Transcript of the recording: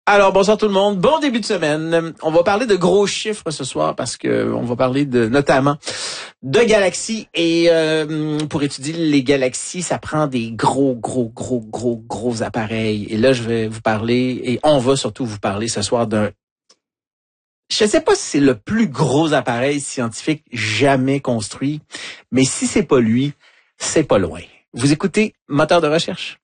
Alors, bonsoir tout le monde. Bon début de semaine. On va parler de gros chiffres ce soir parce que on va parler notamment de galaxies et pour étudier les galaxies, ça prend des gros appareils. Et là, je vais vous parler et on va surtout vous parler ce soir je sais pas si c'est le plus gros appareil scientifique jamais construit, mais si c'est pas lui, c'est pas loin. Vous écoutez Moteur de recherche.